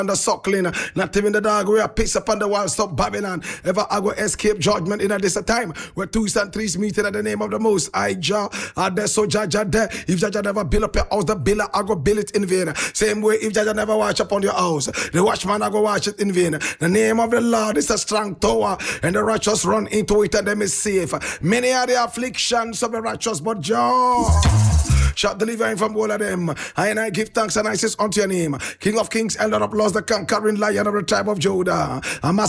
the suckling, not even the dog. We are peace upon the wall. Stop Babylon. Ever I go escape judgment in a this time where twos and threes meeting at the name of the Most High Jah. Are there so Jaja there? If Jaja never build up your house, the builder I go build it in vain. Same way if Jaja never watch upon your house, the watchman I go watch it in vain. The name of the Lord is a strong tower, and the righteous run into it and them is safe. Many are the afflictions of the righteous, but Jah shall deliver him from all of them. And I give thanks and I says unto your name, King of kings, Elder of lords, the conquering Lion of the tribe of Judah.